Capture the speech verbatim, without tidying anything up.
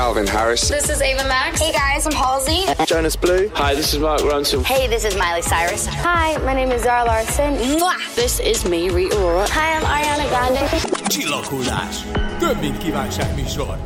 Calvin Harris. This is Ava Max. Hey guys, I'm Halsey. Jonas Blue. Hi, this is Mark Ronson. Hey, this is Miley Cyrus. Hi, my name is Zara Larsson. Mwah! This is me, Rita Ora. Hi, I'm Ariana Grande. Csillaghullás. Több, mint kívánság műsor.